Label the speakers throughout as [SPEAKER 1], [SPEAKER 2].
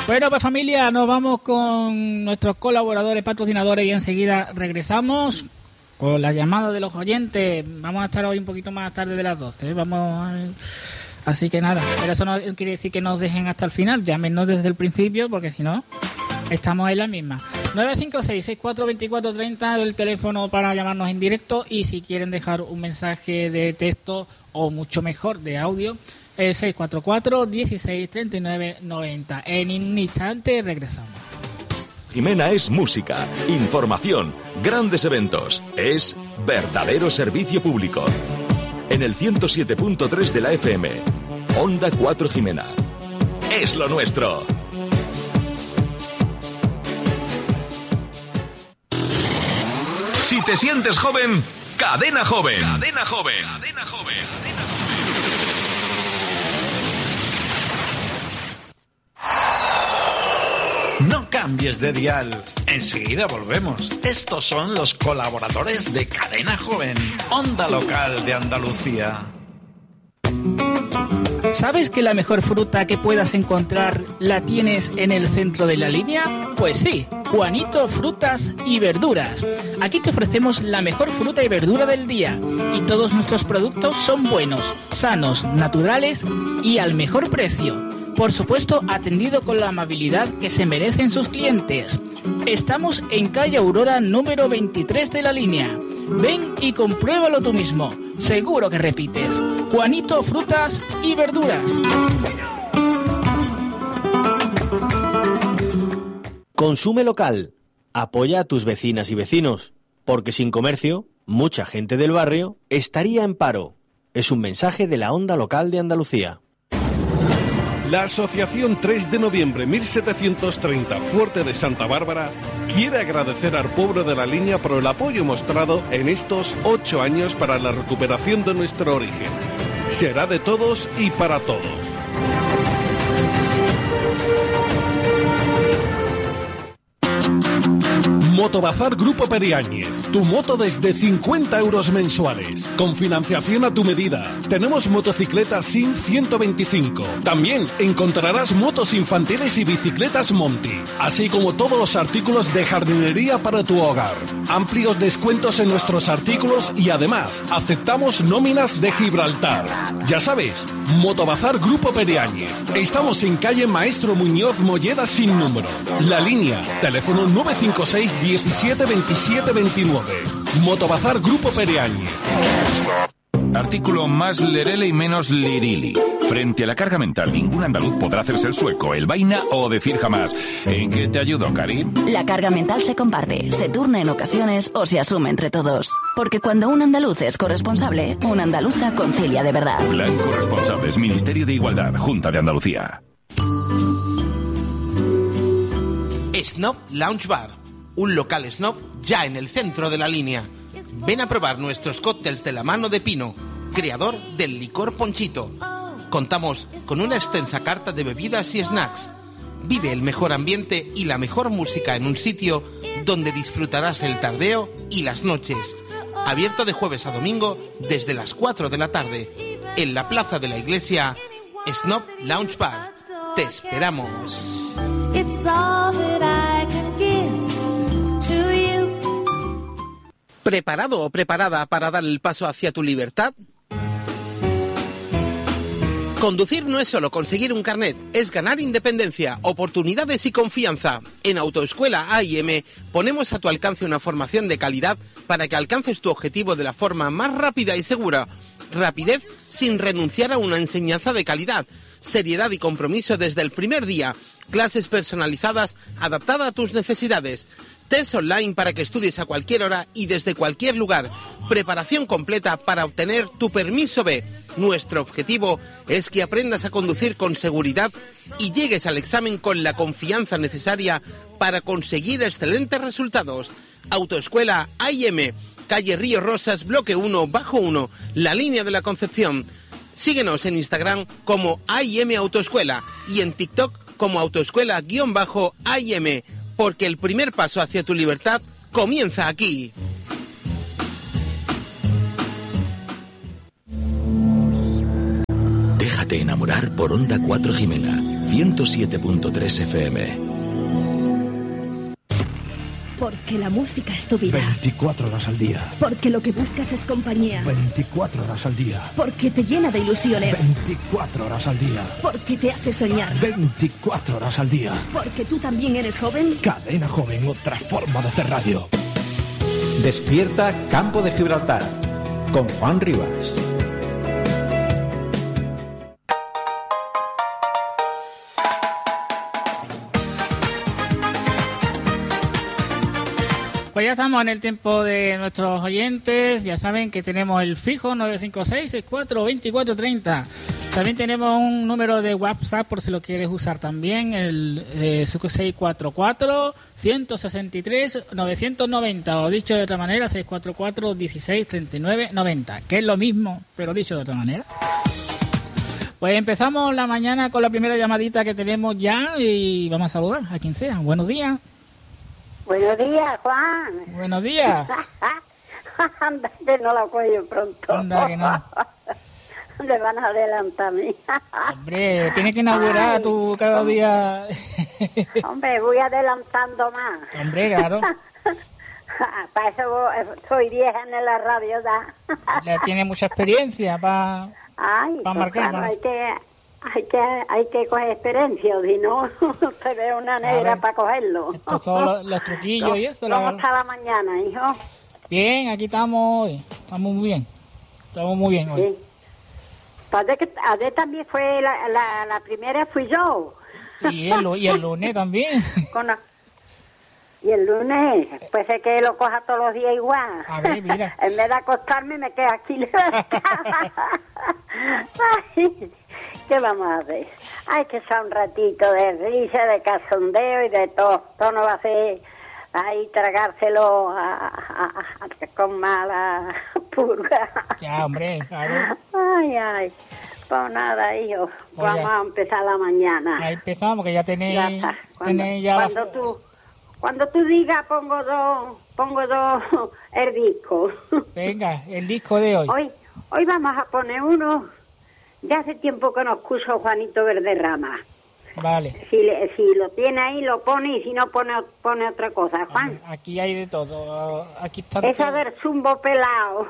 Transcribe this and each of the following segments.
[SPEAKER 1] Bueno, pues familia, nos vamos con nuestros colaboradores, patrocinadores y enseguida regresamos con las llamadas de los oyentes. Vamos a estar hoy un poquito más tarde de las 12, así que nada, pero eso no quiere decir que nos dejen hasta el final, llámenos desde el principio porque si no, estamos en la misma. 956-642430, el teléfono para llamarnos en directo, y si quieren dejar un mensaje de texto o mucho mejor de audio, el 644-1639-90. En un instante regresamos.
[SPEAKER 2] Jimena es música, información, grandes eventos. Es verdadero servicio público. En el 107.3 de la FM. Onda 4 Jimena. Es lo nuestro. Si te sientes joven, Cadena Joven. Cadena Joven. Cadena Joven.
[SPEAKER 3] No cambies de dial. Enseguida volvemos. Estos son los colaboradores de Cadena Joven, Onda Local de Andalucía.
[SPEAKER 1] ¿Sabes que la mejor fruta que puedas encontrar la tienes en el centro de la línea? Pues sí, Juanito Frutas y Verduras. Aquí te ofrecemos la mejor fruta y verdura del día, y todos nuestros productos son buenos, sanos, naturales y al mejor precio. Por supuesto, atendido con la amabilidad que se merecen sus clientes. Estamos en calle Aurora número 23 de la línea. Ven y compruébalo tú mismo. Seguro que repites. Juanito Frutas y Verduras.
[SPEAKER 4] Consume local. Apoya a tus vecinas y vecinos. Porque sin comercio, mucha gente del barrio estaría en paro. Es un mensaje de la Onda Local de Andalucía.
[SPEAKER 5] La Asociación 3 de Noviembre 1730 Fuerte de Santa Bárbara quiere agradecer al pueblo de la línea por el apoyo mostrado en estos 8 años para la recuperación de nuestro origen. Será de todos y para todos. Motobazar Grupo Periáñez. Tu moto desde 50 euros mensuales. Con financiación a tu medida. Tenemos motocicletas SIN 125. También encontrarás motos infantiles y bicicletas Monty. Así como todos los artículos de jardinería para tu hogar. Amplios descuentos en nuestros artículos y además aceptamos nóminas de Gibraltar. Ya sabes, Motobazar Grupo Periáñez. Estamos en calle Maestro Muñoz Molleda sin número. La línea. Teléfono 956 17 27 29. Motobazar Grupo Periáñez.
[SPEAKER 6] Artículo más lerele y menos lirili. Frente a la carga mental, ningún andaluz podrá hacerse el sueco, el vaina o decir jamás. ¿En qué te ayudo, Karim?
[SPEAKER 7] La carga mental se comparte, se turna en ocasiones o se asume entre todos. Porque cuando un andaluz es corresponsable, una andaluza concilia de verdad.
[SPEAKER 6] Plan Corresponsables, Ministerio de Igualdad, Junta de Andalucía.
[SPEAKER 8] Snob Lounge Bar, un local snob ya en el centro de la línea. Ven a probar nuestros cócteles de la mano de Pino, creador del licor Ponchito. Contamos con una extensa carta de bebidas y snacks. Vive el mejor ambiente y la mejor música en un sitio donde disfrutarás el tardeo y las noches. Abierto de jueves a domingo desde las 4 de la tarde. En la plaza de la iglesia, Snob Lounge Bar. Te esperamos. ¿Preparado o preparada para dar el paso hacia tu libertad? Conducir no es solo conseguir un carnet, es ganar independencia, oportunidades y confianza. En Autoescuela A&M ponemos a tu alcance una formación de calidad para que alcances tu objetivo de la forma más rápida y segura. Rapidez sin renunciar a una enseñanza de calidad. Seriedad y compromiso desde el primer día. Clases personalizadas adaptadas a tus necesidades. Test online para que estudies a cualquier hora y desde cualquier lugar. Preparación completa para obtener tu permiso B. Nuestro objetivo es que aprendas a conducir con seguridad y llegues al examen con la confianza necesaria para conseguir excelentes resultados. Autoescuela A&M, calle Río Rosas, bloque 1, bajo 1, la línea de la Concepción. Síguenos en Instagram como A&M Autoescuela y en TikTok como Autoescuela_A&M, porque el primer paso hacia tu libertad comienza aquí.
[SPEAKER 2] Déjate enamorar por Onda 4 Jimena. 107.3 FM.
[SPEAKER 9] Porque la música es tu vida.
[SPEAKER 10] 24 horas al día.
[SPEAKER 9] Porque lo que buscas es compañía.
[SPEAKER 10] 24 horas al día.
[SPEAKER 9] Porque te llena de ilusiones.
[SPEAKER 10] 24 horas al día.
[SPEAKER 9] Porque te hace soñar.
[SPEAKER 10] 24 horas al día.
[SPEAKER 9] Porque tú también eres joven.
[SPEAKER 10] Cadena Joven, otra forma de hacer radio.
[SPEAKER 11] Despierta Campo de Gibraltar con Juan Rivas.
[SPEAKER 1] Pues ya estamos en el tiempo de nuestros oyentes. Ya saben que tenemos el fijo 956-64-2430. También tenemos un número de WhatsApp por si lo quieres usar también, el 644-163-990, o dicho de otra manera, 644-1639-90, que es lo mismo, pero dicho de otra manera. Pues empezamos la mañana con la primera llamadita que tenemos ya y vamos a saludar a quien sea. Buenos días.
[SPEAKER 12] Buenos días, Juan.
[SPEAKER 1] Buenos días.
[SPEAKER 12] Anda, que no la cuello pronto.
[SPEAKER 1] Anda, que no.
[SPEAKER 12] Le van a adelantar a mí.
[SPEAKER 1] Hombre, tienes que inaugurar tú cada día.
[SPEAKER 12] Hombre, voy adelantando más.
[SPEAKER 1] Hombre, claro.
[SPEAKER 12] Para eso soy vieja en la radio ya.
[SPEAKER 1] Ya tiene mucha experiencia para marcar.
[SPEAKER 12] Claro, hay que coger experiencia, si no, se ve una negra para cogerlo.
[SPEAKER 1] Estos son los truquillos y eso.
[SPEAKER 12] ¿Cómo está la mañana, hijo?
[SPEAKER 1] Bien, aquí estamos hoy. Estamos muy bien. Estamos muy bien hoy.
[SPEAKER 12] Sí. Ayer también fue la primera, fui yo.
[SPEAKER 1] Y el lunes también.
[SPEAKER 12] Y el lunes, pues es que lo coja todos los días igual.
[SPEAKER 1] A ver, mira.
[SPEAKER 12] En vez de acostarme, me quedo aquí levantada. Ay, ¿qué vamos a hacer? Hay que ser un ratito de risa, de cachondeo y de todo. Todo no va a ser ahí tragárselo con mala purga.
[SPEAKER 1] Ya, hombre, claro.
[SPEAKER 12] Ay. Pues nada, hijo.
[SPEAKER 1] Pues
[SPEAKER 12] vamos a empezar la mañana.
[SPEAKER 1] Ahí empezamos, que ya tenéis...
[SPEAKER 12] Ya está. Cuando tú digas, pongo dos el disco.
[SPEAKER 1] Venga, el disco de hoy.
[SPEAKER 12] Hoy vamos a poner uno. Ya hace tiempo que no escucho Juanito Valderrama.
[SPEAKER 1] Vale.
[SPEAKER 12] Si lo tiene ahí, lo pone, y si no, pone otra cosa. Juan.
[SPEAKER 1] Aquí hay de todo. Aquí está
[SPEAKER 12] esa del zumbo pelado.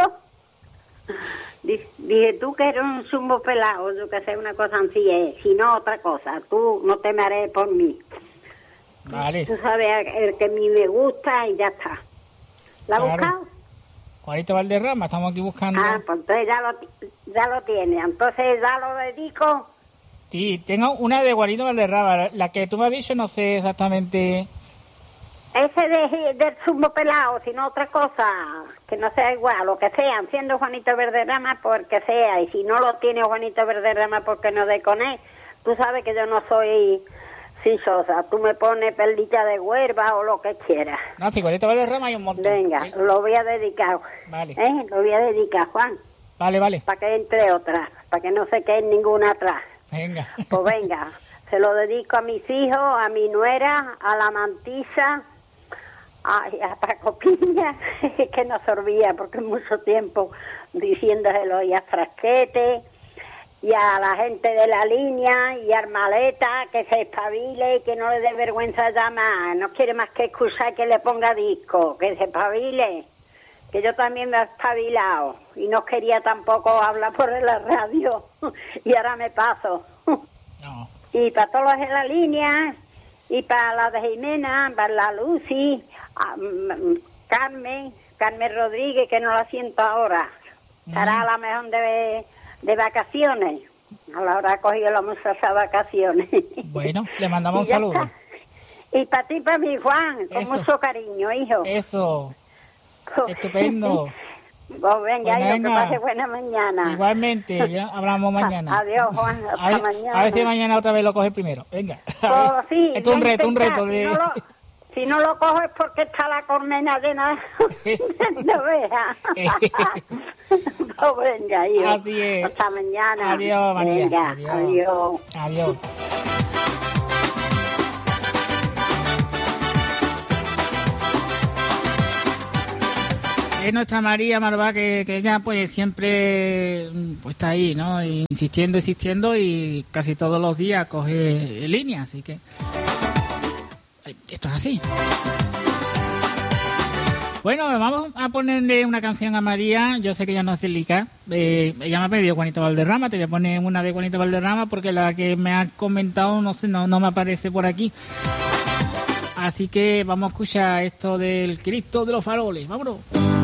[SPEAKER 12] Dije tú que eres un zumbo pelado, yo que sé, una cosa así, si no, otra cosa. Tú no te marees por mí.
[SPEAKER 1] Vale.
[SPEAKER 12] Tú sabes el que a mí me gusta y ya está. ¿La has buscado?
[SPEAKER 1] Juanito Valderrama, estamos aquí buscando.
[SPEAKER 12] Pues entonces ya lo tiene. Entonces ya lo dedico.
[SPEAKER 1] Sí, tengo una de Juanito Valderrama. La que tú me has dicho no sé exactamente.
[SPEAKER 12] Ese del zumbo pelado, sino otra cosa, que no sea igual, lo que sea, siendo Juanito Valderrama, porque sea. Y si no lo tiene Juanito Valderrama, porque no de con él. Tú sabes que yo no soy... Sí, Sosa, tú me pones perlita de huerva o lo que quieras.
[SPEAKER 1] No, si Juanito Valderrama hay un montón.
[SPEAKER 12] Venga, lo voy a dedicar.
[SPEAKER 1] Vale.
[SPEAKER 12] Lo voy a dedicar, Juan.
[SPEAKER 1] Vale.
[SPEAKER 12] Para que entre otras, para que no se quede ninguna atrás.
[SPEAKER 1] Venga.
[SPEAKER 12] Pues venga, se lo dedico a mis hijos, a mi nuera, a la mantisa, a Paco Piña, que no sorbía porque mucho tiempo diciéndoselo, y a Frasquete, y a la gente de la línea, y a Armaleta, que se espabile y que no le dé vergüenza llamar. No quiere más que excusar que le ponga disco, que se espabile, que yo también me he espabilado y no quería tampoco hablar por la radio y ahora me paso.
[SPEAKER 1] No.
[SPEAKER 12] Y para todos los de la línea, y para la de Jimena, para la Lucy, Carmen Rodríguez, que no la siento ahora, estará a la mejor de vacaciones. A la hora cogido la muchacha vacaciones.
[SPEAKER 1] Bueno, le mandamos un saludo.
[SPEAKER 12] Está. Y para ti, para mi Juan, con mucho cariño, hijo.
[SPEAKER 1] Eso. Estupendo.
[SPEAKER 12] Pues venga, hijo, que pase buena mañana.
[SPEAKER 1] Igualmente, ya hablamos mañana.
[SPEAKER 12] Adiós, Juan, hasta mañana.
[SPEAKER 1] A ver si mañana otra vez lo coges primero. Venga.
[SPEAKER 12] Pues sí.
[SPEAKER 1] Esto es un reto de...
[SPEAKER 12] Si no lo cojo es porque está la colmena de nada. No veas. Pues venga, hijo.
[SPEAKER 1] Así es.
[SPEAKER 12] Hasta mañana.
[SPEAKER 1] Adiós, María.
[SPEAKER 12] Venga, adiós.
[SPEAKER 1] Adiós. es nuestra María Marvá, que ella pues siempre pues está ahí, ¿no? Insistiendo y casi todos los días coge línea, así que esto es así. Bueno, vamos a ponerle una canción a María. Yo sé que ella no es delicada. Ella me ha pedido Juanito Valderrama. Te voy a poner una de Juanito Valderrama porque la que me ha comentado no me aparece por aquí. Así que vamos a escuchar esto del Cristo de los Faroles. ¡Vámonos!